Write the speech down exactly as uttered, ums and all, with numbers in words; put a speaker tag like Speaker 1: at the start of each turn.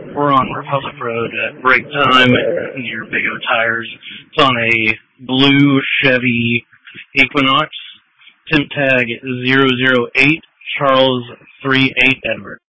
Speaker 1: We're on Republic Road at break time near Big O Tires. It's on a blue Chevy Equinox. Temp tag zero zero eight Charles three eight Edward.